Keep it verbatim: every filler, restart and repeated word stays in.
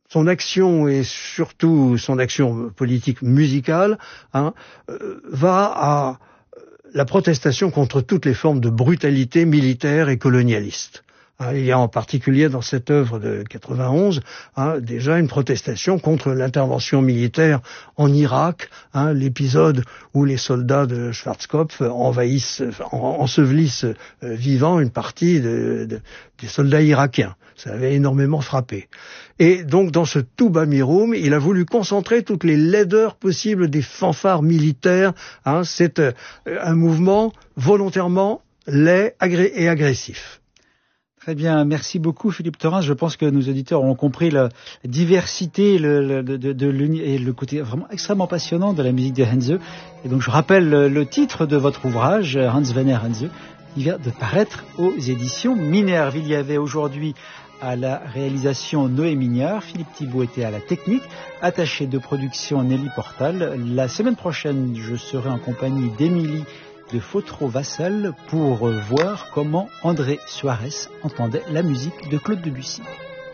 son action et surtout son action politique musicale hein, euh, va à la protestation contre toutes les formes de brutalité militaire et colonialiste. Hein, il y a en particulier dans cette œuvre de quatre-vingt-onze hein, déjà une protestation contre l'intervention militaire en Irak, hein, l'épisode où les soldats de Schwarzkopf envahissent, en, ensevelissent euh, vivants une partie de, de, des soldats irakiens. Ça avait énormément frappé. Et donc dans ce Tuba Mirum, il a voulu concentrer toutes les laideurs possibles des fanfares militaires. Hein, c'est euh, un mouvement volontairement laid agré- et agressif. Très bien, merci beaucoup Philippe Thorens. Je pense que nos auditeurs ont compris la diversité le, le, de, de, de et le côté vraiment extrêmement passionnant de la musique de Henze. Et donc je rappelle le, le titre de votre ouvrage, Hans Werner Henze, qui vient de paraître aux éditions Minerve. Il y avait aujourd'hui à la réalisation Noé Mignard, Philippe Thibault était à la technique, attaché de production Nelly Portal. La semaine prochaine, je serai en compagnie d'Émilie de Fotro-Vassal pour voir comment André Suarez entendait la musique de Claude Debussy.